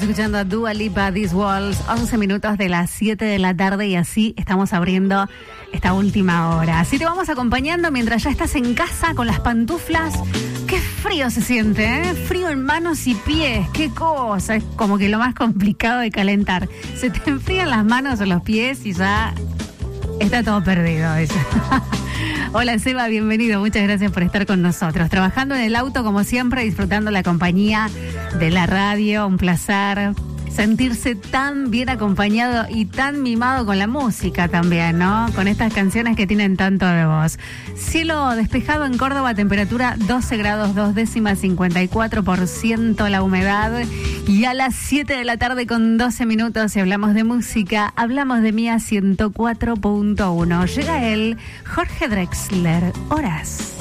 escuchando a Dua Lipa, These Walls, 11 minutos de las 7 de la tarde y así estamos abriendo esta última hora. Así te vamos acompañando mientras ya estás en casa con las pantuflas. Qué frío se siente, ¿eh? Frío en manos y pies, qué cosa. Es como que lo más complicado de calentar. Se te enfrían las manos o los pies y ya está todo perdido. Hola Seba, bienvenido, muchas gracias por estar con nosotros. Trabajando en el auto como siempre, disfrutando la compañía de la radio, un placer sentirse tan bien acompañado y tan mimado con la música también, ¿no? Con estas canciones que tienen tanto de voz. Cielo despejado en Córdoba, temperatura 12 grados 2 décimas, 54% la humedad. Y a las 7 de la tarde con 12 minutos, si hablamos de música, hablamos de Mía 104.1. Llega él, Jorge Drexler, Horas.